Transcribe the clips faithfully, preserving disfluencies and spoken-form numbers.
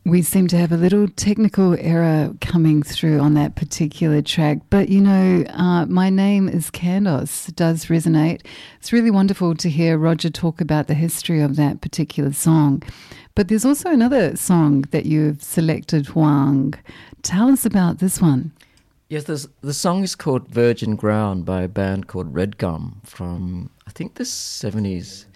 We seem to have a little technical error coming through on that particular track. But, you know, uh, My Name is Candos does resonate. It's really wonderful to hear Roger talk about the history of that particular song. But there's also another song that you've selected, Huang. Tell us about this one. Yes, there's, the song is called Virgin Ground by a band called Red Gum from, I think, the seventies.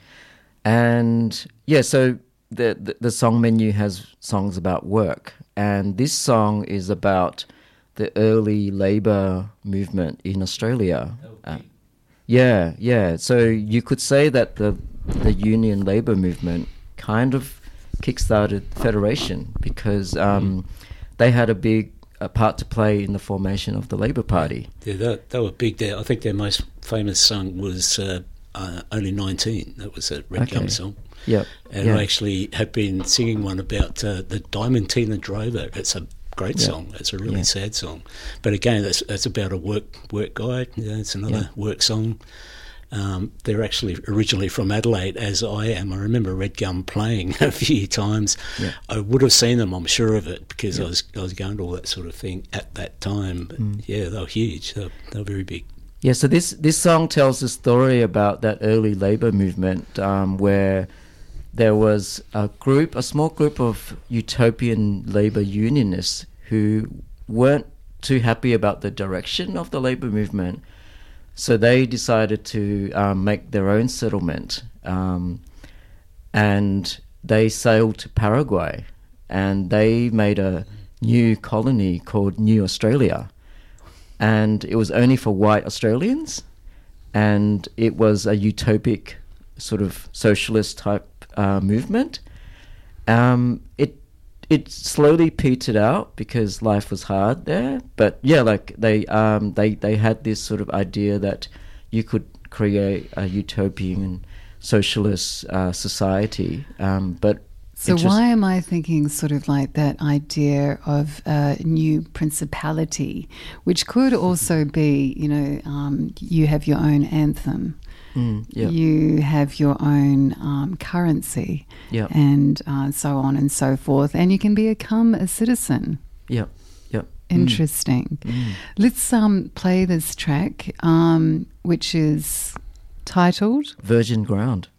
And, yeah, so... The, the the song menu has songs about work, and this song is about the early labour movement in Australia. Uh, yeah, yeah. So you could say that the the union labour movement kind of kickstarted Federation because um, they had a big a part to play in the formation of the Labour Party. Yeah, they, they were big there. I think their most famous song was uh, uh, Only nineteen. That was a Red Okay. Gum song. Yep. And yeah. I actually have been singing one about uh, the Diamantina Drover. It's a great Yeah. song. It's a really Yeah. sad song. But again, that's, that's about a work work guy. You know, it's another Yeah. work song. Um, they're actually originally from Adelaide, as I am. I remember Red Gum playing a few times. Yeah. I would have seen them, I'm sure of it, because Yeah. I was I was going to all that sort of thing at that time. But Mm. yeah, they were huge. They were, they were very big. Yeah, so this, this song tells a story about that early labour movement um, where there was a group, a small group of utopian labour unionists who weren't too happy about the direction of the labour movement. So they decided to um, make their own settlement, um, and they sailed to Paraguay, and they made a new colony called New Australia. And it was only for white Australians, and it was a utopic sort of socialist type uh, movement. Um, it it slowly petered out because life was hard there. But yeah, like they um, they they had this sort of idea that you could create a utopian socialist uh, society. Um, but So interest- why am I thinking sort of like that idea of a new principality, which could also be, you know, um, you have your own anthem. Mm, yeah. You have your own um, currency, Yeah. and uh, so on and so forth, and you can become a citizen. Yeah, yeah. Interesting. Mm. Let's um, play this track, um, which is titled Virgin Ground.